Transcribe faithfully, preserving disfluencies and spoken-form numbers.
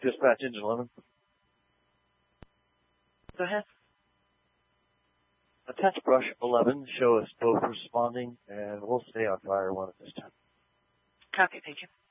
Dispatch Engine eleven. Go ahead. Attach brush eleven. Show us both responding, and we'll stay on fire one at this time. Copy, thank you.